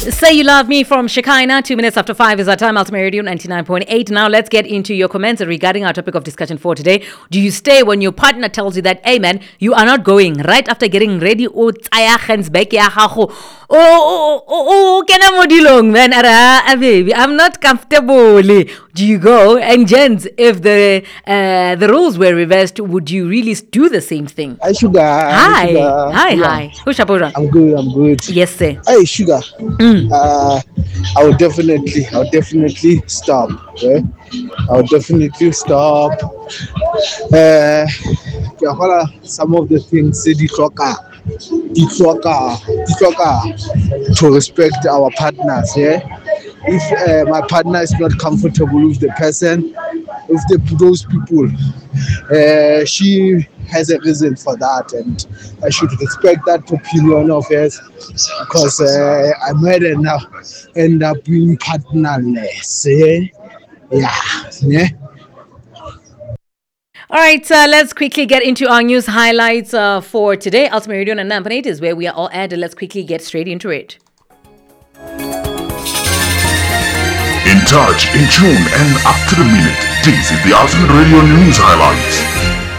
Say You Love Me from Shekinah. 2 minutes after 5 is our time. Ultimate Radio 99.8. Now let's get into your comments regarding our topic of discussion for today. Do you stay when your partner tells you that, hey man, you are not going right after getting ready? Oh, kena modilong, man. Baby, I'm not comfortable. Do you go? And gents, if the roles were reversed, would you really do the same thing? Hi, Sugar. Hi. Sugar. Hi. Yeah. Hi. Who's Shapura? I'm good. Yes, sir. Hey, Sugar. I would definitely stop. I would definitely stop. Some of the things the to respect our partners. Yeah, if my partner is not comfortable with the person, with those people, she has a reason for that, and I should respect that opinion of hers, because I might end up being partnerless. Yeah. All right, let's quickly get into our news highlights for today. Ultimate Radio 99.8 is where we are all at. Let's quickly get straight into it. In touch, in tune, and up to the minute. This is the Ultimate Radio News Highlights.